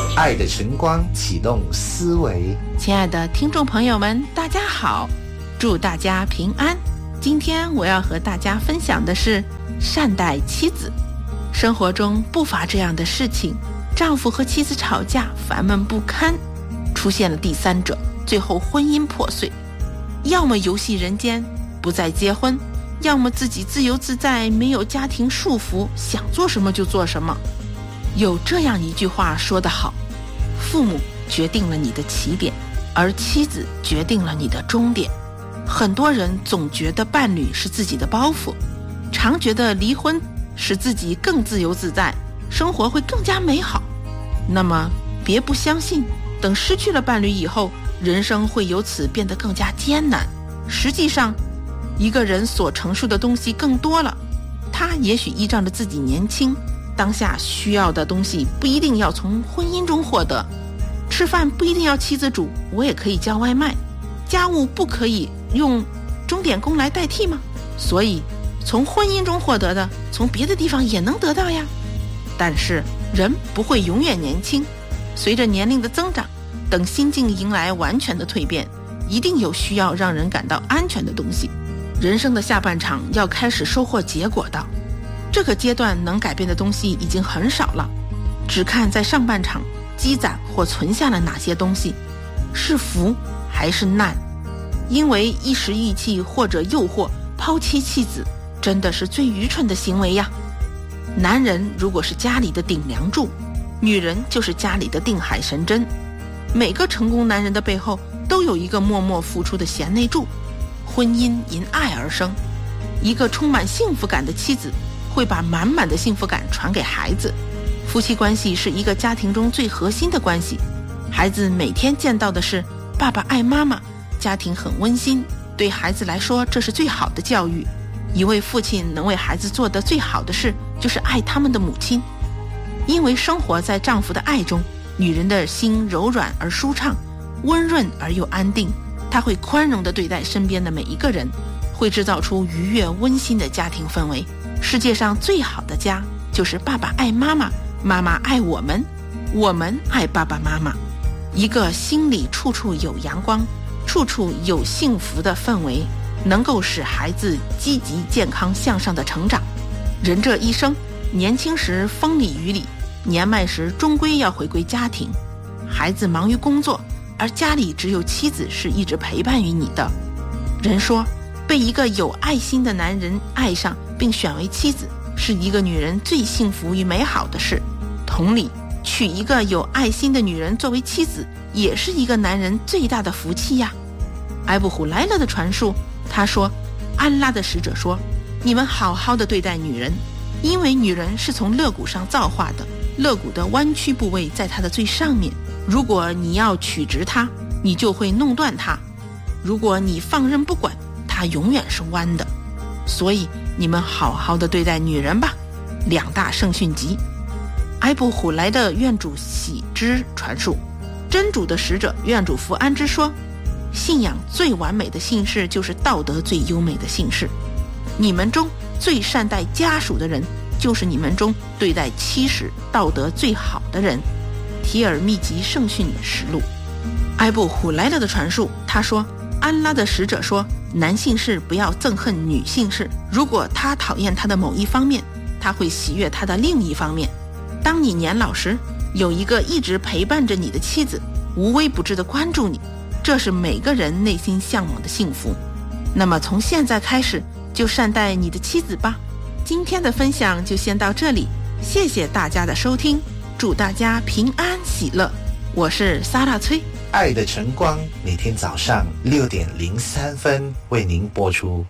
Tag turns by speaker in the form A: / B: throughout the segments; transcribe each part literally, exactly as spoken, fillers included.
A: 爱的晨光启动思维。
B: 亲爱的听众朋友们，大家好，祝大家平安。今天我要和大家分享的是善待妻子。生活中不乏这样的事情，丈夫和妻子吵架，烦闷不堪，出现了第三者，最后婚姻破碎。要么游戏人间，不再结婚，要么自己自由自在，没有家庭束缚，想做什么就做什么。有这样一句话说得好，父母决定了你的起点，而妻子决定了你的终点。很多人总觉得伴侣是自己的包袱，常觉得离婚使自己更自由自在，生活会更加美好。那么别不相信，等失去了伴侣以后，人生会由此变得更加艰难。实际上，一个人所承受的东西更多了，他也许依仗着自己年轻，当下需要的东西不一定要从婚姻中获得。吃饭不一定要妻子煮，我也可以叫外卖。家务不可以用钟点工来代替吗？所以从婚姻中获得的，从别的地方也能得到呀。但是人不会永远年轻，随着年龄的增长，等心境迎来完全的蜕变，一定有需要让人感到安全的东西。人生的下半场要开始收获结果的，这个阶段能改变的东西已经很少了，只看在上半场积攒或存下了哪些东西，是福还是难。因为一时意气或者诱惑抛妻弃子，真的是最愚蠢的行为呀。男人如果是家里的顶梁柱，女人就是家里的定海神针。每个成功男人的背后都有一个默默付出的贤内助。婚姻因爱而生，一个充满幸福感的妻子会把满满的幸福感传给孩子。夫妻关系是一个家庭中最核心的关系，孩子每天见到的是爸爸爱妈妈，家庭很温馨，对孩子来说这是最好的教育。一位父亲能为孩子做的最好的事，就是爱他们的母亲。因为生活在丈夫的爱中，女人的心柔软而舒畅，温润而又安定，她会宽容地对待身边的每一个人，会制造出愉悦温馨的家庭氛围。世界上最好的家，就是爸爸爱妈妈，妈妈爱我们，我们爱爸爸妈妈。一个心里处处有阳光，处处有幸福的氛围，能够使孩子积极健康向上的成长。人这一生，年轻时风里雨里，年迈时终归要回归家庭。孩子忙于工作，而家里只有妻子是一直陪伴于你的。人说，被一个有爱心的男人爱上并选为妻子，是一个女人最幸福与美好的事。同理，娶一个有爱心的女人作为妻子，也是一个男人最大的福气呀。艾布胡莱勒的传述，他说，安拉的使者说，你们好好的对待女人，因为女人是从肋骨上造化的，肋骨的弯曲部位在她的最上面，如果你要取直它，你就会弄断它；如果你放任不管，它永远是弯的。所以你们好好的对待女人吧。两大圣训集。埃布虎莱的愿主喜之传述，真主的使者愿主福安之说，信仰最完美的姓氏就是道德最优美的姓氏。你们中最善待家属的人，就是你们中对待妻室道德最好的人。提尔密集圣训实录。埃布虎莱勒的传述，他说，安拉的使者说，男性士不要憎恨女性士，如果他讨厌他的某一方面，他会喜悦他的另一方面。当你年老时，有一个一直陪伴着你的妻子，无微不至地关注你，这是每个人内心向往的幸福。那么从现在开始，就善待你的妻子吧。今天的分享就先到这里，谢谢大家的收听，祝大家平安喜乐。我是萨拉崔。
A: 爱的晨光每天早上六点零三分为您播出。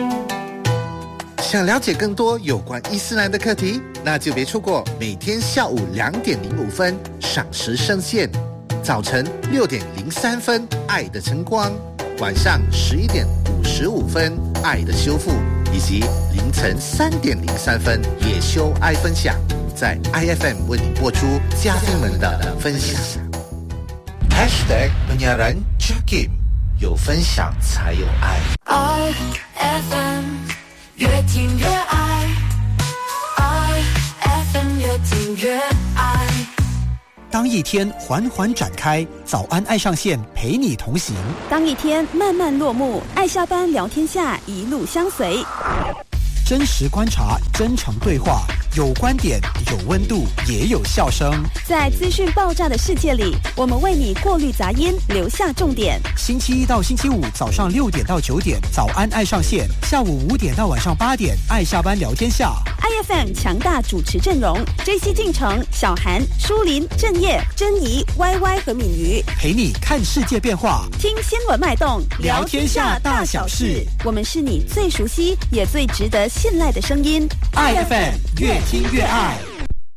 C: 想了解更多有关伊斯兰的课题，那就别错过每天下午两点零五分赏时圣线，早晨六点零三分爱的晨光，晚上十一点五十五分爱的修复，以及凌晨三点零三分野修爱分享，在 I F M 为你播出嘉宾们的分享。
A: Hashtag penyiaran Jakim， 有分享才有爱。
D: I F M 越听越爱， I F M 越听越爱。
E: 当一天缓缓展开，早安爱上线陪你同行；
F: 当一天慢慢落幕，爱下班聊天下一路相随。
E: 真实观察，真诚对话，有观点，有温度，也有笑声。
F: 在资讯爆炸的世界里，我们为你过滤杂音，留下重点。
E: 星期一到星期五早上六点到九点，早安爱上线；下午五点到晚上八点，爱下班聊天下。
F: I F M 强大主持阵容 ：J C 进城、小韩、舒林、郑业、珍怡、Y Y 和敏瑜，
E: 陪你看世界变化，
F: 听新闻脉动，
E: 聊天下大小事。
F: 我们是你最熟悉也最值得信赖的声音。
E: I F M 越听越爱。